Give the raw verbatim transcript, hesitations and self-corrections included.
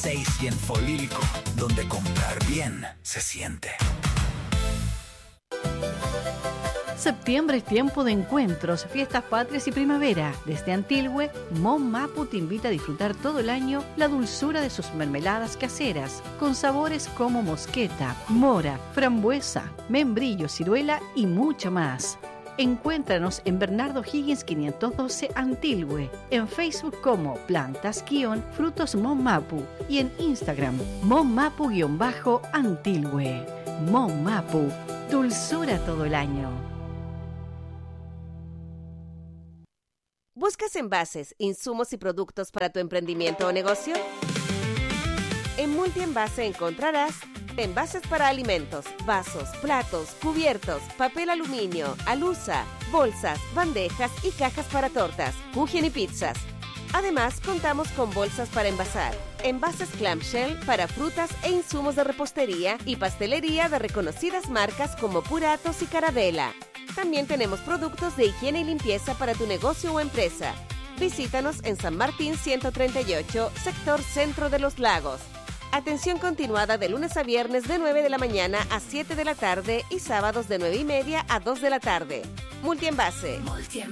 seis y en Folílico, donde comprar bien se siente. Septiembre es tiempo de encuentros, fiestas patrias y primavera. Desde Antilhue, Mon Mapu te invita a disfrutar todo el año la dulzura de sus mermeladas caseras, con sabores como mosqueta, mora, frambuesa, membrillo, ciruela y mucho más. Encuéntranos en Bernardo Higgins quinientos doce Antilhue, en Facebook como Plantas-Frutos Mon Mapu y en Instagram Mon Mapu-Antilhue. Mon Mapu, dulzura todo el año. ¿Buscas envases, insumos y productos para tu emprendimiento o negocio? En Multienvase encontrarás envases para alimentos, vasos, platos, cubiertos, papel aluminio, alusa, bolsas, bandejas y cajas para tortas, kuchen y pizzas. Además, contamos con bolsas para envasar, envases clamshell para frutas e insumos de repostería y pastelería de reconocidas marcas como Puratos y Carabela. También tenemos productos de higiene y limpieza para tu negocio o empresa. Visítanos en San Martín ciento treinta y ocho, sector Centro de los Lagos. Atención continuada de lunes a viernes de nueve de la mañana a siete de la tarde y sábados de nueve y media a dos de la tarde. Multienvase. Multienvase.